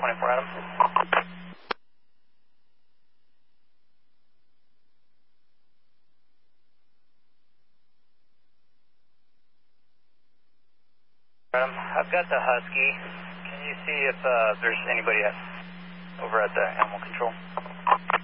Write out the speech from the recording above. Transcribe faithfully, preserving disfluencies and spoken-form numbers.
twenty-four Adam. Adam, I've got the Husky. Can you see if uh, there's anybody at, over at the animal control?